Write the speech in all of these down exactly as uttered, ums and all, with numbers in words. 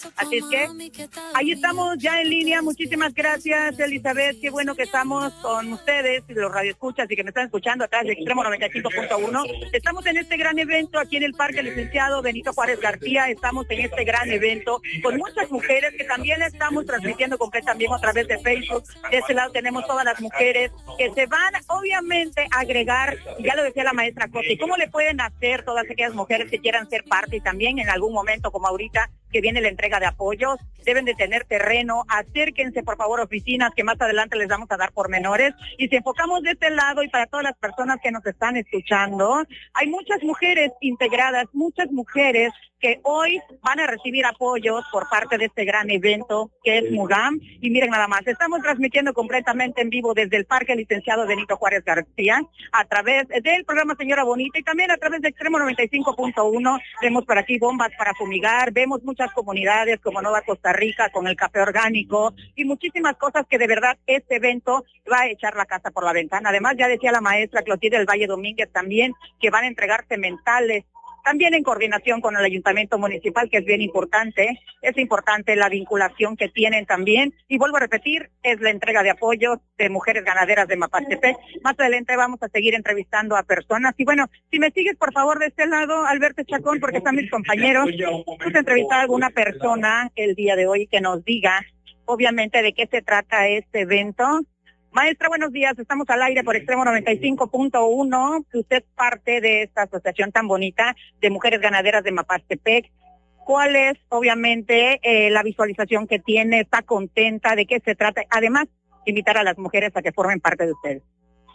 Así es que ahí estamos ya en línea. Muchísimas gracias, Elizabeth. Qué bueno que estamos con ustedes, los radioescuchas y que me están escuchando acá de Extremo noventa y cinco punto uno. Estamos en este gran evento aquí en el Parque Licenciado Benito Juárez García. Estamos en este gran evento con muchas mujeres que también estamos transmitiendo completamente a través de Facebook. De este lado tenemos todas las mujeres que se van, obviamente, a agregar, ya lo decía la maestra Coti, ¿cómo le pueden hacer todas aquellas mujeres que quieran ser parte y también en algún momento, como ahorita, que viene la entrega de apoyos, deben de tener terreno? Acérquense, por favor, oficinas, que más adelante les vamos a dar pormenores. Y si enfocamos de este lado y para todas las personas que nos están escuchando, hay muchas mujeres integradas, muchas mujeres que hoy van a recibir apoyos por parte de este gran evento que es MUGAM. Y miren nada más, estamos transmitiendo completamente en vivo desde el Parque Licenciado Benito Juárez García, a través del programa Señora Bonita y también a través de Extremo noventa y cinco punto uno. Vemos por aquí bombas para fumigar, vemos muchas comunidades como Nueva Costa Rica con el café orgánico y muchísimas cosas que de verdad este evento va a echar la casa por la ventana. Además, ya decía la maestra Clotilde del Valle Domínguez también que van a entregar cementales, también en coordinación con el Ayuntamiento Municipal, que es bien importante. Es importante la vinculación que tienen también. Y vuelvo a repetir, es la entrega de apoyos de mujeres ganaderas de Mapastepec. Más adelante vamos a seguir entrevistando a personas. Y bueno, si me sigues, por favor, de este lado, Alberto Chacón, porque están mis compañeros. Vamos a entrevistar a alguna persona el día de hoy que nos diga, obviamente, de qué se trata este evento. Maestra, buenos días. Estamos al aire por Extremo noventa y cinco punto uno. Usted es parte de esta asociación tan bonita de mujeres ganaderas de Mapastepec. ¿Cuál es, obviamente, eh, la visualización que tiene? ¿Está contenta? ¿De qué se trata? Además, invitar a las mujeres a que formen parte de ustedes.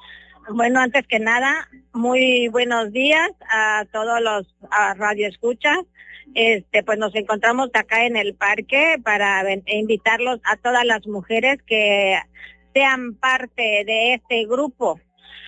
Bueno, antes que nada, muy buenos días a todos los a radioescuchas. Este, pues nos encontramos acá en el parque para ven, invitarlos a todas las mujeres que sean parte de este grupo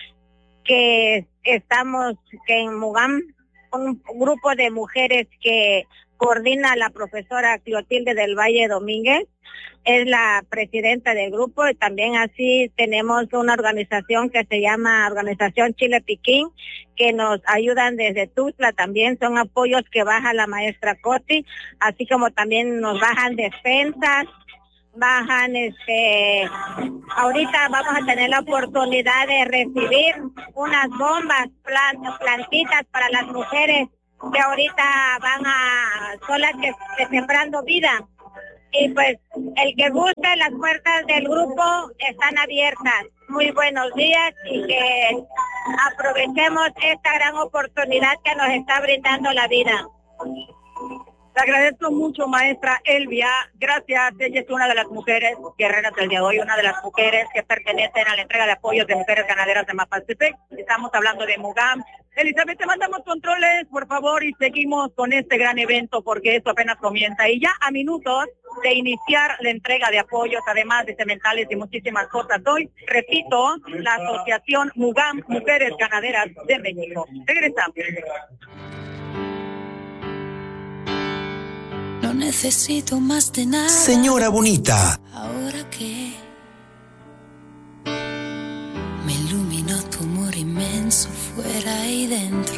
que estamos que en MUGAM, un grupo de mujeres que coordina la profesora Clotilde del Valle Domínguez, es la presidenta del grupo, y también así tenemos una organización que se llama Organización Chile Piquín, que nos ayudan desde Tuzla, también son apoyos que baja la maestra Coti, así como también nos bajan despensas, bajan, este, ahorita vamos a tener la oportunidad de recibir unas bombas, plant, plantitas para las mujeres que ahorita van a, son las que, que sembrando vida. Y pues, el que guste, las puertas del grupo están abiertas. Muy buenos días y que aprovechemos esta gran oportunidad que nos está brindando la vida. Le agradezco mucho, maestra Elvia. Gracias. Ella es una de las mujeres guerreras del día de hoy, una de las mujeres que pertenecen a la entrega de apoyos de mujeres ganaderas de Mapastepec. Estamos hablando de MUGAM. Elizabeth, te mandamos controles, por favor, y seguimos con este gran evento porque esto apenas comienza. Y ya a minutos de iniciar la entrega de apoyos, además de cementales y muchísimas cosas. Hoy, repito, la asociación MUGAM, Mujeres Ganaderas de México. Regresamos. No necesito más de nada. Señora Bonita. Ahora que me iluminó tu amor inmenso fuera y dentro.